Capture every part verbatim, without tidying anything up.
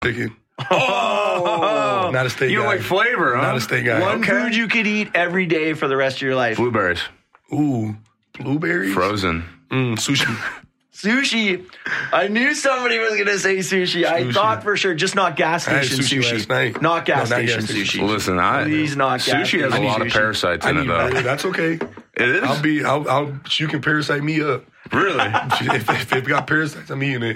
chicken. Oh, not a steak you guy. don't like flavor, huh? Not a steak guy. One Okay. food you could eat every day for the rest of your life. Blueberries. Ooh, blueberries? Frozen. Mm, sushi. Sushi. I knew somebody was going to say sushi. I Sushi. thought for sure, just not gas I had station sushi sushi. last night. Not gas No, not station gas station. sushi. Listen, I, Please not gas sushi has a station lot of sushi. parasites I in it, need though. better. That's okay. It is? I'll be. I'll. I'll. You can parasite me up. Really? If, if it got parasites, I'm eating it.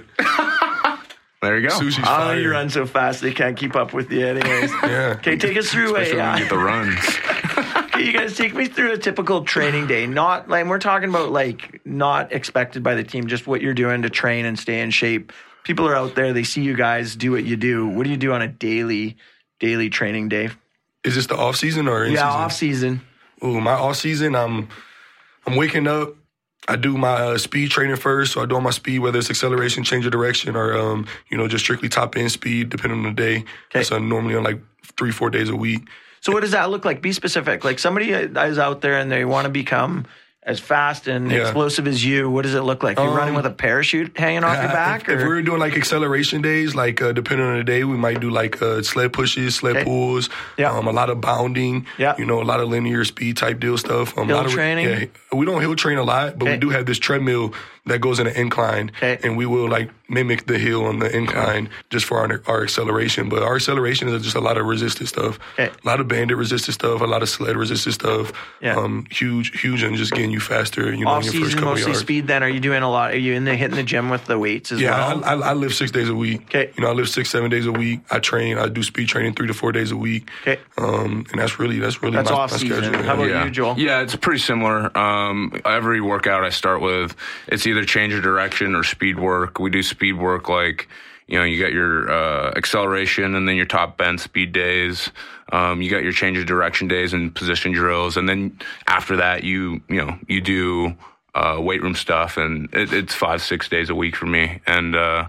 There you go. Sushi's Oh, fire. you run so fast they can't keep up with you anyways. Yeah. Okay, take us through Especially a... when Uh, you get the runs. Can you guys take me through a typical training day? Not like we're talking about like not expected by the team, just what you're doing to train and stay in shape. People are out there, they see you guys do what you do. What do you do on a daily daily training day? Is this the off season or in Yeah, season? off season. Ooh, my off season, I'm I'm waking up. I do my uh, speed training first, so I do all my speed, whether it's acceleration, change of direction, or um, you know, just strictly top end speed, depending on the day. Okay. So normally on like three, four days a week. So what does that look like? Be specific. Like somebody is out there and they want to become as fast and Yeah. explosive as you. What does it look like? You're Um, running with a parachute hanging off your back? If, if or? we were doing like acceleration days, like uh, depending on the day, we might do like uh, sled pushes, sled Okay. pulls, Yeah. um, a lot of bounding, Yeah. you know, a lot of linear speed type deal stuff. Um, Hill a lot of, training? Yeah, we don't hill train a lot, but Okay. we do have this treadmill that goes in an incline, Okay. and we will like mimic the hill on the incline just for our, our acceleration. But our acceleration is just a lot of resistance stuff, Okay. a lot of bandit resistance stuff, a lot of sled resistance stuff. Yeah. Um, huge, huge, and just getting you faster. You know, Off in your first season, couple mostly yards. speed. Then are you doing a lot? Are you in the hitting the gym with the weights as Yeah, well? I, I, I live six days a week. Okay. You know, I live six, seven days a week. I train. I do speed training three to four days a week. Okay. Um, and that's really that's really That's my, off my season. schedule. How about yeah. you, Joel? Yeah, it's pretty similar. Um, every workout I start with, it's either change of direction or speed work. We do speed work like, you know, you got your uh, acceleration and then your top bend speed days. Um, you got your change of direction days and position drills. And then after that, you, you know, you do uh, weight room stuff. And it, it's five, six days a week for me. And uh,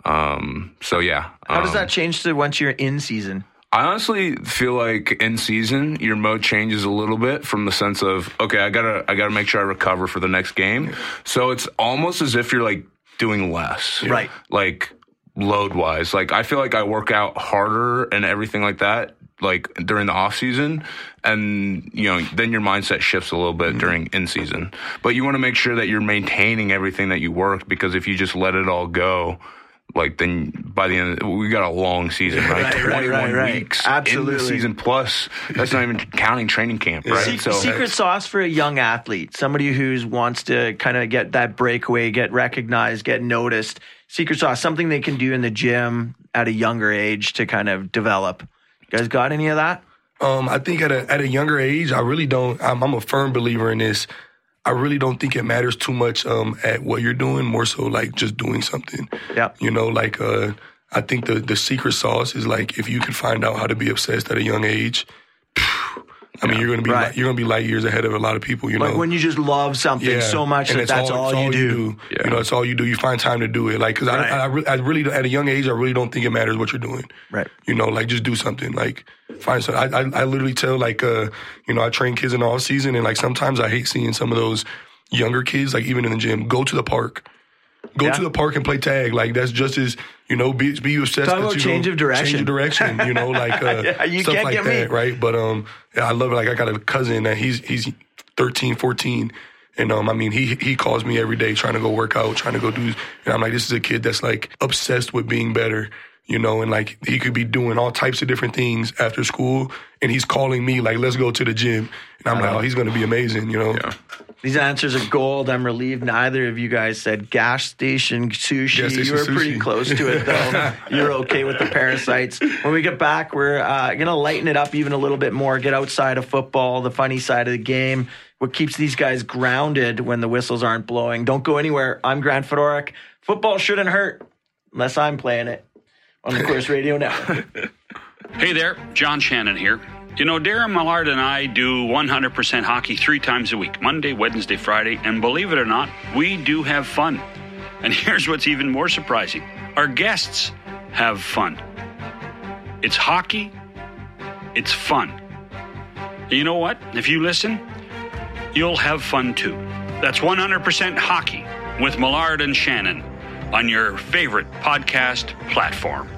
um, so, yeah. How does um, that change to once you're in season? I honestly feel like in season your mode changes a little bit from the sense of, okay, I gotta I gotta make sure I recover for the next game. So it's almost as if you're like doing less, Right. Like load wise. Like I feel like I work out harder and everything like that, like during the off season, and you know then your mindset shifts a little bit mm-hmm. during in season. But you want to make sure that you're maintaining everything that you worked, because if you just let it all go, like then by the end, of, we got a long season, right? Right, right, twenty-one right, right. weeks Absolutely. in the season plus. That's not even counting training camp, right? Se- secret sauce for a young athlete, somebody who wants to kind of get that breakaway, get recognized, get noticed. Secret sauce, something they can do in the gym at a younger age to kind of develop. You guys got any of that? Um, I think at a at a younger age, I really don't. I'm, I'm a firm believer in this. I really don't think it matters too much um, at what you're doing, more so like just doing something. Yeah. You know, like uh, I think the, the secret sauce is like if you can find out how to be obsessed at a young age, phew, I mean, you're gonna be Right. li- you're gonna be light years ahead of a lot of people. You Like know, when you just love something yeah. so much And that it's that's all, it's you do. Yeah. You know, it's all you do. You find time to do it. Like, because Right. I, I, I, re- I really, at a young age, I really don't think it matters what you're doing. Right. You know, like just do something. Like find something. I, I, I literally tell like, uh, you know, I train kids in the off season, and like sometimes I hate seeing some of those younger kids, like even in the gym, go to the park. Go Yeah. to the park and play tag. Like that's just as, you know, be be obsessed. Talk that about you change go- of direction. Change of direction. You know, like uh, Yeah, you stuff can't like get that, me. right? But um, yeah, I love it. Like I got a cousin that he's he's thirteen, fourteen. And um, I mean, he he calls me every day trying to go work out, trying to go do. And I'm like, this is a kid that's like obsessed with being better, you know. And like he could be doing all types of different things after school, and he's calling me like, let's go to the gym. And I'm like, oh, he's gonna be amazing, you know. Yeah. These answers are gold. I'm relieved neither of you guys said gas station sushi. Gas station you were pretty sushi. close to it, though. You're okay with the parasites. When we get back, we're uh, going to lighten it up even a little bit more, get outside of football, the funny side of the game, what keeps these guys grounded when the whistles aren't blowing. Don't go anywhere. I'm Grant Fedoruk. Football shouldn't hurt unless I'm playing it on the Course Radio Network. Hey there, John Shannon here. You know, Darren Millard and I do one hundred percent hockey three times a week, Monday, Wednesday, Friday, and believe it or not, we do have fun. And here's what's even more surprising. Our guests have fun. It's hockey. It's fun. And you know what? If you listen, you'll have fun too. That's one hundred percent hockey with Millard and Shannon on your favorite podcast platform.